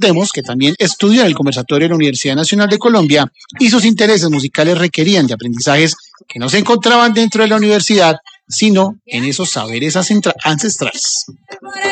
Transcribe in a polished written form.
Recordemos que también estudió en el Conservatorio de la Universidad Nacional de Colombia y sus intereses musicales requerían de aprendizajes que no se encontraban dentro de la universidad, sino en esos saberes ancestrales.